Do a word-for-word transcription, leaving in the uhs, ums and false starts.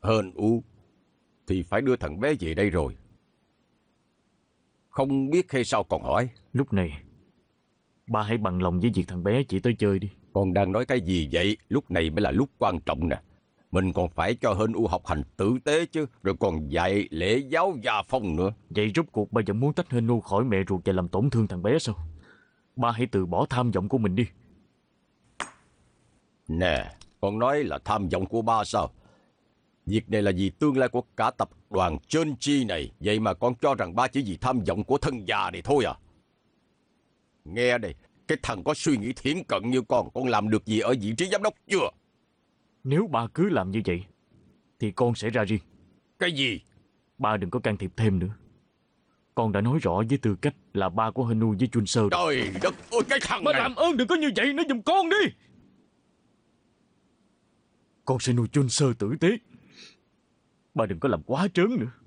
Hên U thì phải đưa thằng bé về đây rồi. Không biết hay sao còn hỏi. Lúc này ba hãy bằng lòng với việc thằng bé chỉ tới chơi đi. Con đang nói cái gì vậy? Lúc này mới là lúc quan trọng nè. Mình còn phải cho Hên U học hành tử tế chứ. Rồi còn dạy lễ giáo gia phong nữa. Vậy rốt cuộc ba vẫn muốn tách Hên Nu khỏi mẹ ruột và làm tổn thương thằng bé sao? Ba hãy từ bỏ tham vọng của mình đi. Nè, con nói là tham vọng của ba sao? Việc này là vì tương lai của cả tập đoàn Trên Chi này. Vậy mà con cho rằng ba chỉ vì tham vọng của thân già này thôi à? Nghe đây, cái thằng có suy nghĩ thiển cận như con, con làm được gì ở vị trí giám đốc chưa? Nếu ba cứ làm như vậy thì con sẽ ra riêng. Cái gì? Ba đừng có can thiệp thêm nữa. Con đã nói rõ với tư cách là ba của Hên Nu với Chun Sơ. Trời đất ơi, cái thằng Ba này! làm ơn đừng có như vậy, nói giùm con đi. Con sẽ nuôi Chun Sơ tử tế. Ba đừng có làm quá trớn nữa.